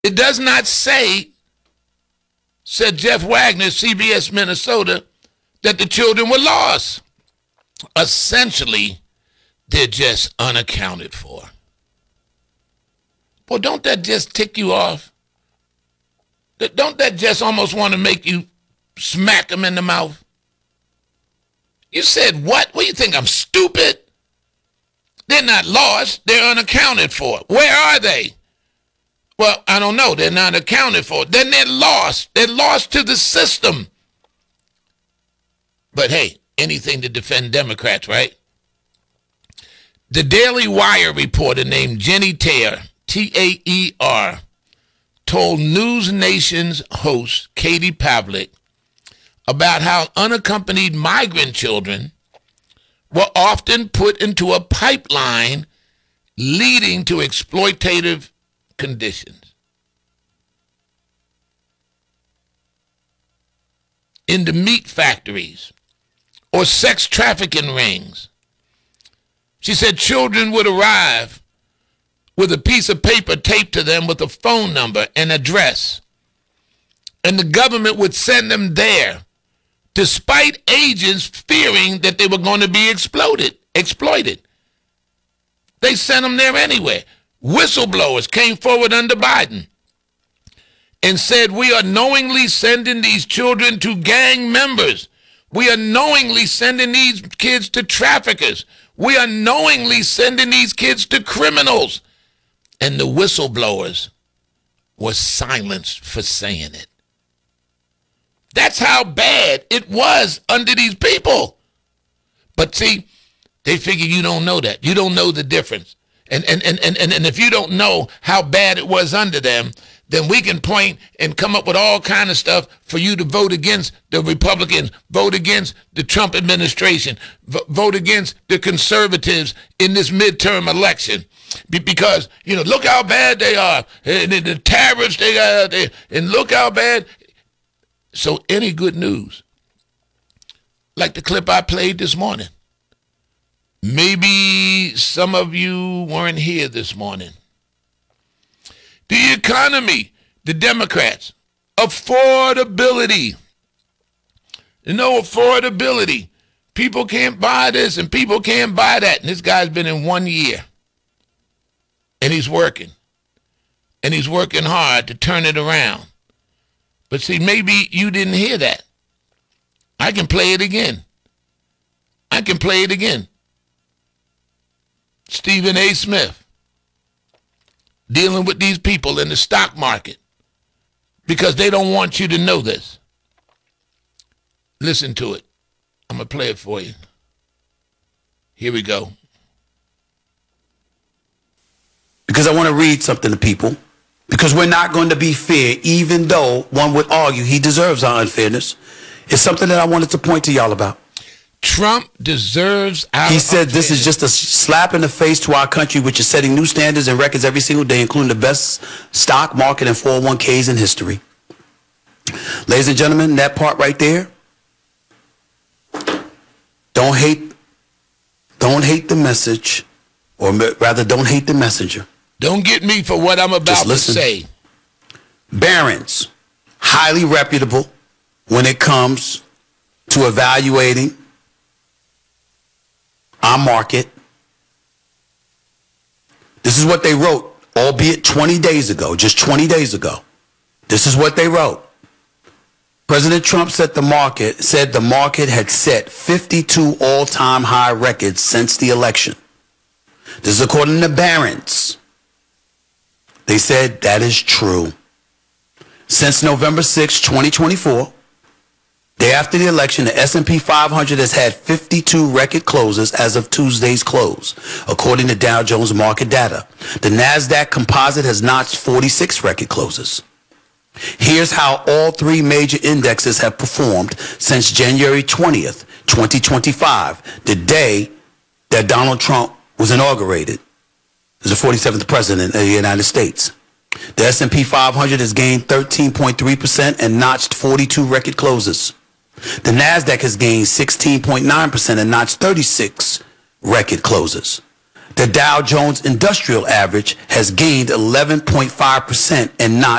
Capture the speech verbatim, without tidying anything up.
It does not say, said Jeff Wagner, C B S Minnesota, that the children were lost. Essentially, they're just unaccounted for. Well, don't that just tick you off? Don't that just almost want to make you smack them in the mouth? You said what? What do you think, I'm stupid? They're not lost. They're unaccounted for. Where are they? Well, I don't know. They're not accounted for. Then they're lost. They're lost to the system. But hey, anything to defend Democrats, right? The Daily Wire reporter named Jenny Taer, T A E R, told News Nation's host, Katie Pavlik, about how unaccompanied migrant children were often put into a pipeline leading to exploitative conditions. Into meat factories or sex trafficking rings. She said children would arrive with a piece of paper taped to them with a phone number and address, and the government would send them there despite agents fearing that they were going to be exploded, exploited. They sent them there anyway. Whistleblowers came forward under Biden and said, we are knowingly sending these children to gang members. We are knowingly sending these kids to traffickers. We are knowingly sending these kids to criminals. And the whistleblowers were silenced for saying it. That's how bad it was under these people. But see, they figure you don't know that. You don't know the difference. And and, and, and, and if you don't know how bad it was under them, then we can point and come up with all kind of stuff for you to vote against the Republicans, vote against the Trump administration, v- vote against the conservatives in this midterm election. Be- because, you know, look how bad they are. And the, the tariffs they got, they, and look how bad. So any good news, like the clip I played this morning, maybe some of you weren't here this morning. The economy, the Democrats, affordability. No affordability. People can't buy this and people can't buy that. And this guy's been in one year. And he's working. And he's working hard to turn it around. But see, maybe you didn't hear that. I can play it again. I can play it again. Stephen A. Smith dealing with these people in the stock market because they don't want you to know this. Listen to it. I'm going to play it for you. Here we go. Because I want to read something to people. Because we're not going to be fair, even though one would argue he deserves our unfairness. It's something that I wanted to point to y'all about. Trump deserves our He said unfairness. This is just a slap in the face to our country, which is setting new standards and records every single day, including the best stock market and four oh one k's in history. Ladies and gentlemen, that part right there, don't hate, don't hate the message, or rather don't hate the messenger. Don't get me for what I'm about to say. Barron's, highly reputable when it comes to evaluating our market. This is what they wrote, albeit twenty days ago, just twenty days ago. This is what they wrote. President Trump said the market said the market had set fifty-two all-time high records since the election. This is according to Barron's. They said that is true. Since November sixth, twenty twenty-four, day after the election, the S and P five hundred has had fifty-two record closes as of Tuesday's close, according to Dow Jones market data. The NASDAQ composite has notched forty-six record closes. Here's how all three major indexes have performed since January twentieth, twenty twenty-five, the day that Donald Trump was inaugurated as the forty-seventh president of the United States. The S and P five hundred has gained thirteen point three percent and notched forty-two record closes. The NASDAQ has gained sixteen point nine percent and notched thirty-six record closes. The Dow Jones Industrial Average has gained eleven point five percent and not